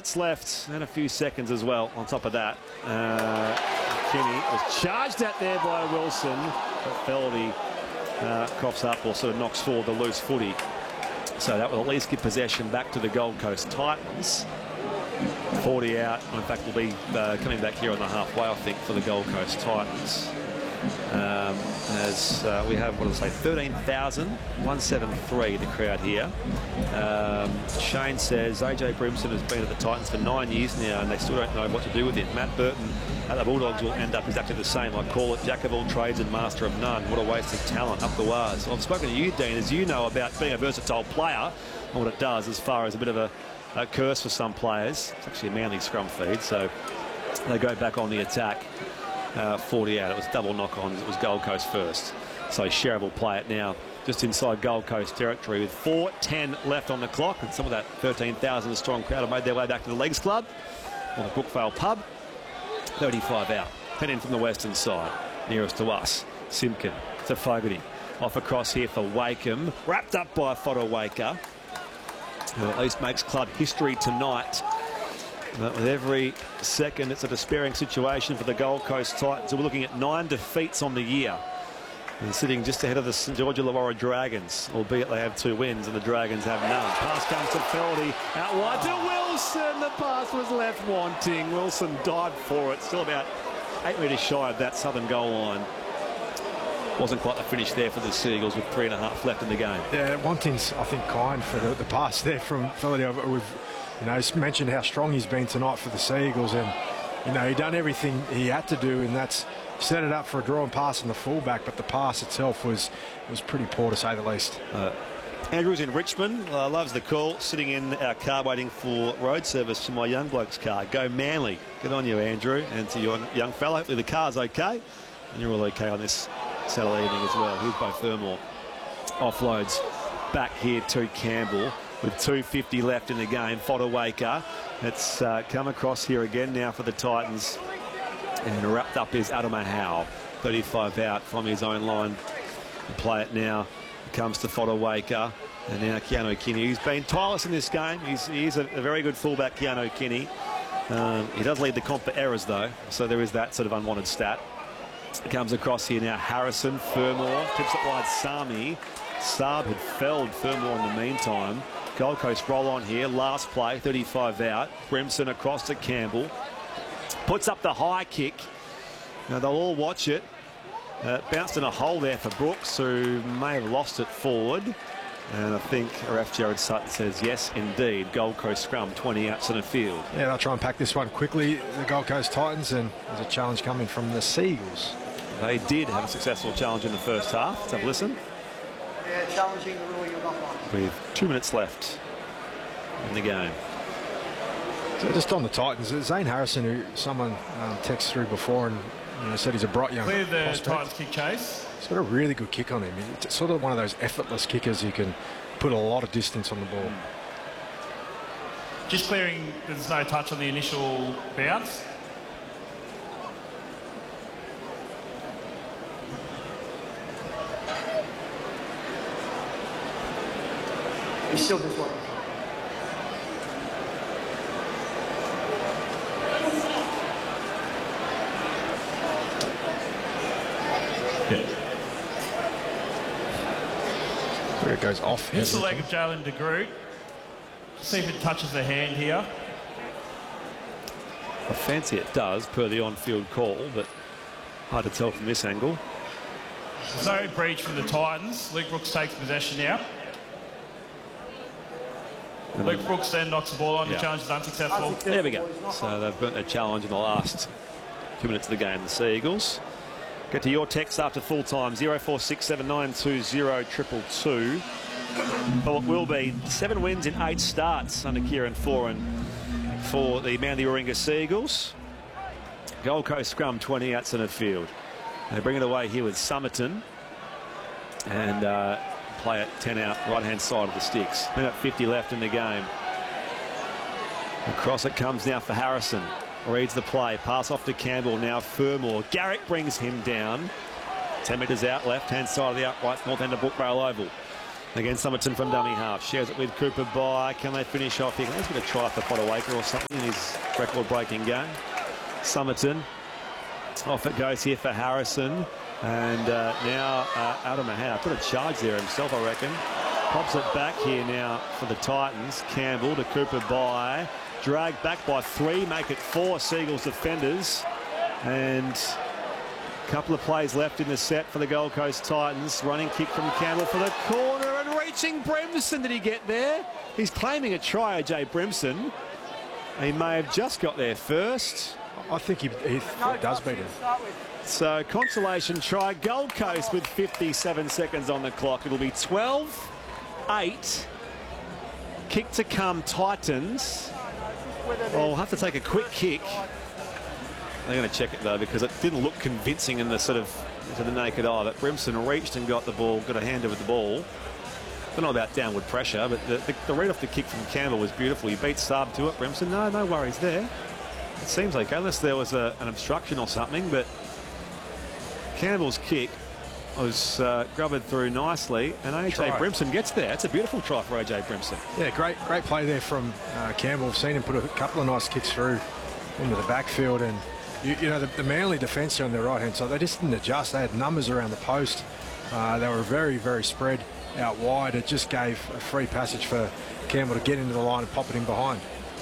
minutes left and a few seconds as well on top of that. Kinney was charged at there by Wilson, but Feldy coughs up or sort of knocks forward the loose footy. So that will at least give possession back to the Gold Coast Titans. 40 out. In fact, will be coming back here on the halfway, I think, for the Gold Coast Titans. As we have, what did I say, 13,173, the crowd here. Shane says AJ Brimson has been at the Titans for 9 years now and they still don't know what to do with him. Matt Burton at the Bulldogs will end up exactly the same. I call it jack of all trades and master of none. What a waste of talent, up the wires. I've spoken to you, Dean, as you know about being a versatile player and what it does as far as a bit of a curse for some players. It's actually a Manly scrum feed, so they go back on the attack. 40 out. It was double knock-ons. It was Gold Coast first. So Sherritt will play it now just inside Gold Coast territory with 4:10 left on the clock, and some of that 13,000 strong crowd have made their way back to the Legs Club or the Brookvale pub. 35 out. 10 in from the western side. Nearest to us. Simpkin to Fogarty. Off across here for Wakeham. Wrapped up by Fodawaker, who at least makes club history tonight. But with every second, it's a despairing situation for the Gold Coast Titans, who are looking at 9 defeats on the year. And sitting just ahead of the St George Illawarra Dragons, albeit they have 2 wins and the Dragons have none. Pass comes to Feldy, out wide to Wilson. The pass was left wanting. Wilson dived for it, still about 8 metres shy of that southern goal line. Wasn't quite the finish there for the Seagulls with 3.5 left in the game. Yeah, wanting's, I think, kind for the pass there from Feldy. He's mentioned how strong he's been tonight for the Seagulls, and he done everything he had to do, and that's set it up for a draw and pass in the fullback, but the pass itself was pretty poor, to say the least. Andrew's in Richmond, loves the call, sitting in our car waiting for road service for my young bloke's car. Go Manly. Good on you, Andrew, and to your young fella. Hopefully the car's okay, and you're all okay on this Saturday evening as well. Here's Bo Fermor. Offloads back here to Campbell with 2:50 left in the game. Fodawaker. It's come across here again now for the Titans. And wrapped up is Adama Howe. 35 out from his own line. Play it now. It comes to Fodawaker. And now Keano Kinney, who's been tireless in this game. He is a very good fullback, Keano Kinney. He does lead the comp for errors, though. So there is that sort of unwanted stat. It comes across here now. Harrison, Fermor, tips it wide, Sami. Saab had felled Fermor in the meantime. Gold Coast roll on here. Last play, 35 out. Brimson across to Campbell. Puts up the high kick. Now they'll all watch it. Bounced in a hole there for Brooks, who may have lost it forward. And I think ref Jared Sutton says, yes, indeed. Gold Coast scrum, 20 out centre field. Yeah, they'll try and pack this one quickly, the Gold Coast Titans, and there's a challenge coming from the Seagulls. They did have a successful challenge in the first half. Let's have a listen. Yeah, challenging the rule, you're not on. With 2 minutes left in the game. So just on the Titans, Zane Harrison, who someone texted through before and said he's a bright young Clear the prospect. Titans kick chase. He's got a really good kick on him. It's sort of one of those effortless kickers who can put a lot of distance on the ball. Just clearing, there's no touch on the initial bounce. He's still just working. Where it goes off. Hits the leg of Jalen de Groot. See if it touches the hand here. I fancy it does, per the on-field call, but hard to tell from this angle. There's no breach for the Titans. Luke Brooks takes possession now. Luke Brooks then knocks the ball on. The challenge is unsuccessful. There we go. So they've burnt a challenge in the last 2 minutes of the game, the Seagulls. Get to your text after full time, 0467920222. For what will be 7 wins in 8 starts under Kieran Foran for the Manly Warringah Seagulls. Gold Coast scrum, 20 out centre field. They bring it away here with Summerton and play it 10 out right-hand side of the sticks. Minute 50 left in the game. Across it comes now for Harrison. Reads the play, pass off to Campbell, now Fermor. Garrick brings him down. 10 metres out, left-hand side of the upright, north end of Brookvale Oval. Again, Somerton from dummy half. Shares it with Cooper by. Can they finish off here? Let's get a try for Potter-Waker or something in his record-breaking game. Somerton. Off it goes here for Harrison. And now Adam Mahau put a charge there himself, I reckon. Pops it back here now for the Titans. Campbell to Cooper by. Dragged back by 3, make it 4 Seagulls defenders. And a couple of plays left in the set for the Gold Coast Titans. Running kick from Campbell for the corner and reaching Brimson. Did he get there? He's claiming a try, AJ Brimson. He may have just got there first. I think he does beat him. So consolation try. Gold Coast with 57 seconds on the clock. It'll be 12-8. Kick to come, Titans. I'll have to take a quick kick. They're going to check it though because it didn't look convincing in the sort of to the naked eye. But Brimson reached and got the ball, got a hand over the ball. Don't know about downward pressure, but the read off the kick from Campbell was beautiful. He beat Saab to it. Brimson, no worries there. It seems okay, unless there was an obstruction or something. But Campbell's kick was grubbered through nicely, and AJ Brimson gets there. It's a beautiful try for AJ Brimson. Yeah, great play there from Campbell. I've seen him put a couple of nice kicks through into the backfield, and you know the Manly defence on their right hand side, they just didn't adjust. They had numbers around the post. They were very spread out wide. It just gave a free passage for Campbell to get into the line and pop it in behind.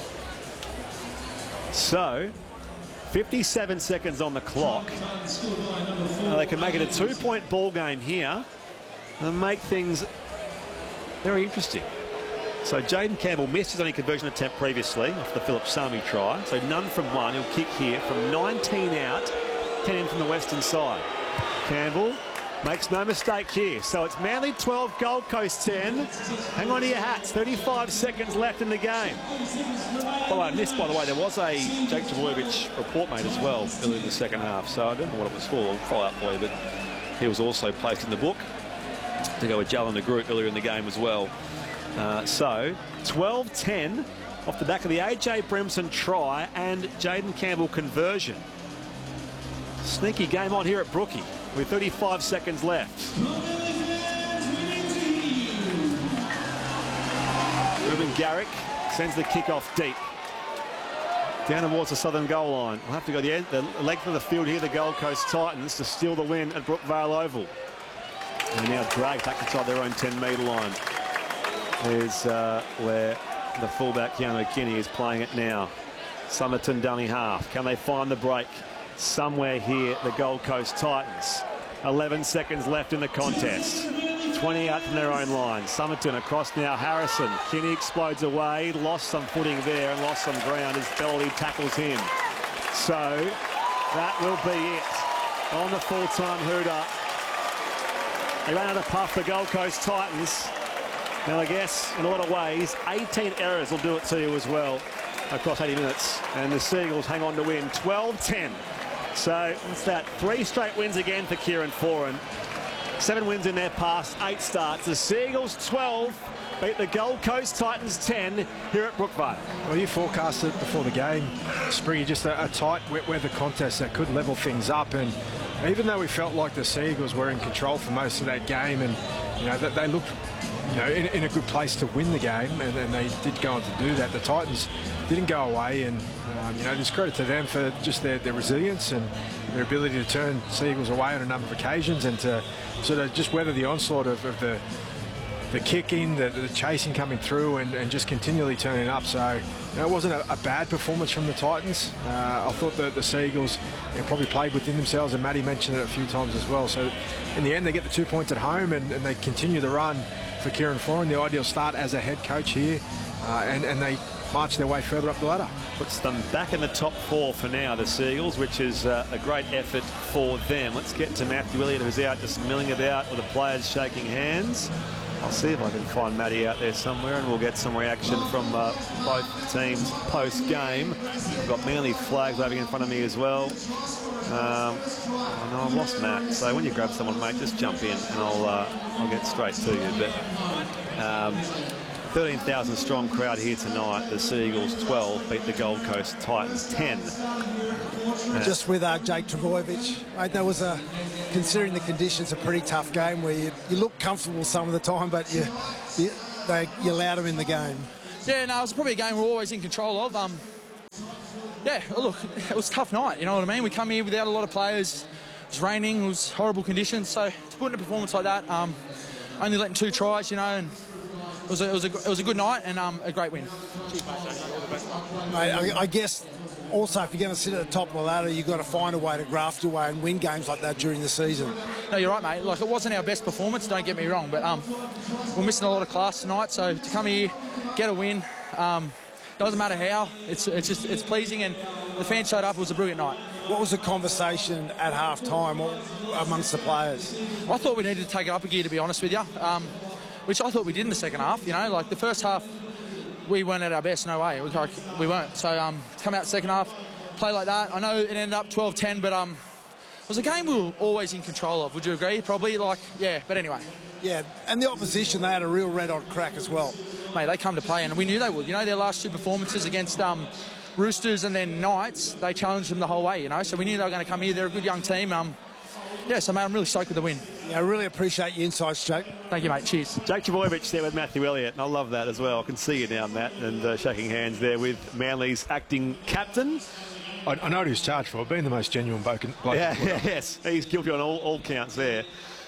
So 57 seconds on the clock. They can make it a 2-point ball game here and make things very interesting. So Jaden Campbell missed his only conversion attempt previously off the Philip Sami try. So none from 1. He'll kick here from 19 out, 10 in from the western side. Campbell makes no mistake here. So it's Manly 12, Gold Coast 10. Hang on to your hats. 35 seconds left in the game. Oh, I missed, by the way, there was a Jake Trbojevic report made as well earlier in the second half. So I don't know what it was for. I'll follow up for you, but he was also placed in the book to go with Jalen Nagrut earlier in the game as well. So 12-10 off the back of the AJ Brimson try and Jaden Campbell conversion. Sneaky game on here at Brookie with 35 seconds left. Ruben Garrick sends the kick off deep. Down towards the southern goal line. We'll have to go the length of the field here, the Gold Coast Titans, to steal the win at Brookvale Oval. And now dragged back inside their own 10-metre line. Here's where the fullback, Keanu Kinney, is playing it now. Somerton dummy half. Can they find the break? Somewhere here, the Gold Coast Titans. 11 seconds left in the contest. 20 out from their own line. Somerton across now. Harrison. Kinney explodes away. Lost some footing there and lost some ground as Bellamy tackles him. So that will be it on the full-time hooter. They ran out of puff, the Gold Coast Titans. Now, I guess, in a lot of ways, 18 errors will do it to you as well across 80 minutes. And the Seagulls hang on to win 12-10. So, what's that? 3 straight wins again for Kieran Foran. 7 wins in their past 8 starts. The Seagulls 12 beat the Gold Coast Titans 10 here at Brookvale. Well, you forecasted before the game, Spriggy, just a tight, wet weather contest that could level things up. And even though we felt like the Seagulls were in control for most of that game, and you know they looked, you know, in a good place to win the game, and they did go on to do that. The Titans didn't go away, and you know, there's credit to them for just their resilience and their ability to turn Seagulls away on a number of occasions and to sort of just weather the onslaught of the kicking, the chasing coming through, and just continually turning up. So you know, it wasn't a bad performance from the Titans. I thought that the Seagulls probably played within themselves, and Matty mentioned it a few times as well. So in the end, they get the 2 points at home, and they continue the run for Kieran Foran, the ideal start as a head coach here, and they march their way further up the ladder. Puts them back in the top 4 for now, the Seagulls, which is a great effort for them. Let's get to Matthew Elliott, who's out just milling about with the players shaking hands. I'll see if I can find Matty out there somewhere, and we'll get some reaction from both teams post-game. I've got Manly flags waving in front of me as well. I know I've lost Matt, so when you grab someone, mate, just jump in and I'll get straight to you. But 13,000 strong crowd here tonight. The Seagulls 12 beat the Gold Coast Titans 10. Just with Jake Trbojevic, mate, that was considering the conditions, a pretty tough game where you look comfortable some of the time, but you allowed them in the game. Yeah, no, it was probably a game we're always in control of. Yeah, look, it was a tough night, you know what I mean? We come here without a lot of players. It was raining, it was horrible conditions, so to put in a performance like that, only letting 2 tries, you know, and it was a good night and a great win. Cheers, mate, I guess also if you're going to sit at the top of the ladder, you've got to find a way to graft your way and win games like that during the season. No, you're right, mate. Like, it wasn't our best performance, don't get me wrong, but we're missing a lot of class tonight, so to come here, get a win, doesn't matter how, it's pleasing, and the fans showed up. It was a brilliant night. What was the conversation at half-time amongst the players? I thought we needed to take it up a gear, to be honest with you, which I thought we did in the second half, you know. Like, the first half, we weren't at our best, no way. We weren't. So, to come out second half, play like that. I know it ended up 12-10, but it was a game we were always in control of. Would you agree? Probably, yeah, but anyway. Yeah, and the opposition, they had a real red-hot crack as well. Mate, they come to play, and we knew they would. You know, their last 2 performances against Roosters and then Knights, they challenged them the whole way, you know, so we knew they were going to come here. They're a good young team. Yeah, so, mate, I'm really stoked with the win. Yeah, I really appreciate your insights, Jake. Thank you, mate. Cheers. Jake Trbojevic there with Matthew Elliott, and I love that as well. I can see you now, Matt, and shaking hands there with Manly's acting captain. I know what he was charged for, being the most genuine bloke. Yes, he's guilty on all counts there.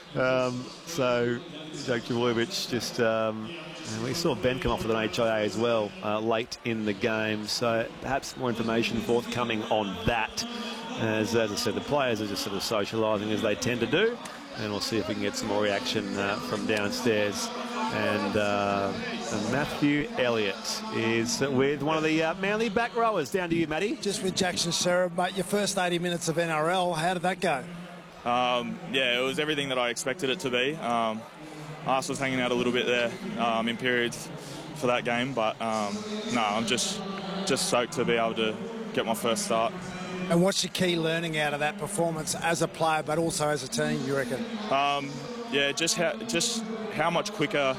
So, Jake Trbojevic just... we saw Ben come off with an HIA as well late in the game, so perhaps more information forthcoming on that. As I said, the players are just sort of socialising as they tend to do, and we'll see if we can get some more reaction from downstairs. And Matthew Elliott is with one of the Manly back rowers. Down to you, Matty. Just with Jackson Sherrod, mate, your first 80 minutes of NRL, how did that go? Yeah, it was everything that I expected it to be. Arse was hanging out a little bit there in periods for that game, but no, I'm just stoked to be able to get my first start. And what's your key learning out of that performance as a player, but also as a team, you reckon? Yeah, just how much quicker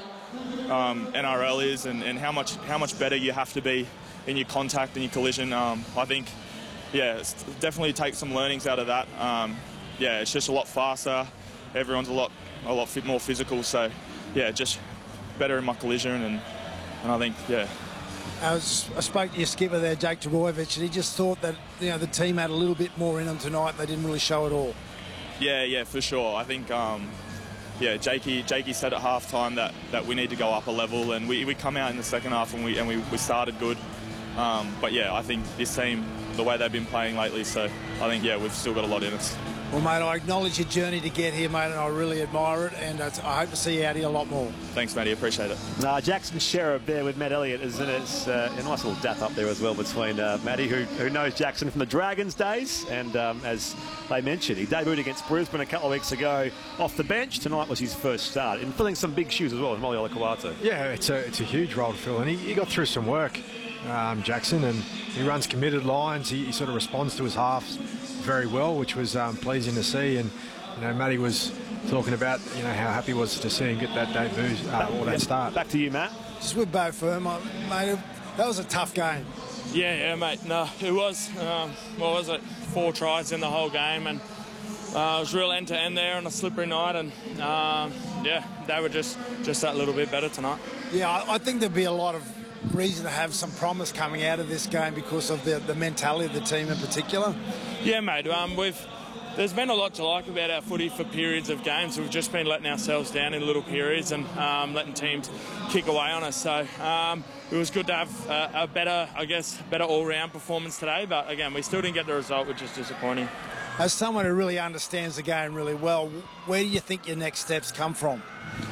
NRL is, and how much better you have to be in your contact and your collision. I think, yeah, it's definitely take some learnings out of that. Yeah, it's just a lot faster. Everyone's a lot more physical, so yeah, just better in my collision, and I think, yeah. I spoke to your skipper there, Jake Trbojevic, and he just thought that, you know, the team had a little bit more in them tonight. They didn't really show it all. Yeah, for sure. I think, yeah, Jakey said at half-time that we need to go up a level, and we come out in the second half and we started good. But yeah, I think this team, the way they've been playing lately, so I think, yeah, we've still got a lot in us. Well, mate, I acknowledge your journey to get here, mate, and I really admire it, and I hope to see you out here a lot more. Thanks, Matty. Appreciate it. Jackson Sherrod there with Matt Elliott, isn't it? It's a nice little dap up there as well between Matty, who knows Jackson from the Dragons days, and as they mentioned, he debuted against Brisbane a couple of weeks ago off the bench. Tonight was his first start, and filling some big shoes as well with Molly Olakau'atu. Yeah, it's a huge role to fill, and he got through some work, Jackson, and he runs committed lines. He sort of responds to his halves very well, which was pleasing to see. And you know, Matty was talking about, you know, how happy he was to see him get that debut or that start. Back to you, Matt. Just with Beau Fermor, mate, that was a tough game. Yeah, mate. No, it was. What was it? 4 tries in the whole game, and it was real end to end there on a slippery night. And yeah, they were just that little bit better tonight. Yeah, I think there'd be a lot of reason to have some promise coming out of this game because of the mentality of the team in particular. Yeah, mate. There's been a lot to like about our footy for periods of games. We've just been letting ourselves down in little periods and letting teams kick away on us. So it was good to have a better all-round performance today. But again, we still didn't get the result, which is disappointing. As someone who really understands the game really well, where do you think your next steps come from?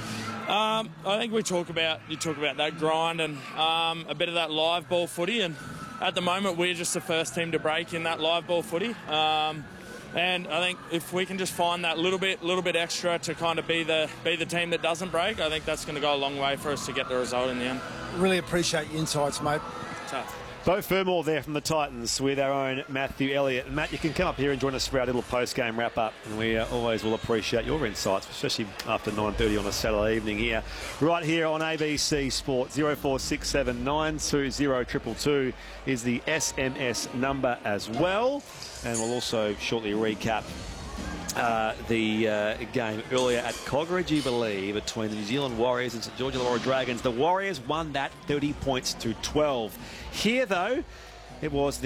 I think you talk about that grind and a bit of that live ball footy, and at the moment we're just the first team to break in that live ball footy. And I think if we can just find that little bit extra to kind of be the team that doesn't break, I think that's going to go a long way for us to get the result in the end. Really appreciate your insights, mate. Tough. Beau Fermor there from the Titans with our own Matthew Elliott. And Matt, you can come up here and join us for our little post-game wrap-up. And we always will appreciate your insights, especially after 9:30 on a Saturday evening here. Right here on ABC Sport. 0467 920 222 is the SMS number as well. And we'll also shortly recap the game earlier at Kogarah Jubilee between the New Zealand Warriors and St George Illawarra Dragons. The Warriors won that 30 points to 12. Here, though, it was